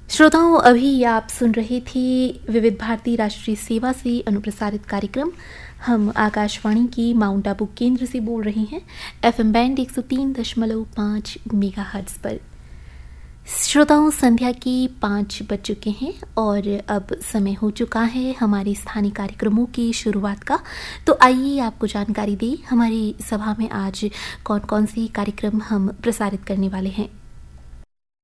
श्रोताओं, अभी आप सुन रहे थे विविध भारती राष्ट्रीय सेवा से अनुप्रसारित कार्यक्रम। हम आकाशवाणी की माउंट आबू केंद्र से बोल रहे हैं, FM बैंड 103.5 मेगाहर्ट्ज़ पर। श्रोताओं, संध्या के 5 बज चुके हैं और अब समय हो चुका है हमारे स्थानीय कार्यक्रमों की शुरुआत का। तो आइए आपको जानकारी दें हमारी सभा में आज कौन कौन से कार्यक्रम हम प्रसारित करने वाले हैं।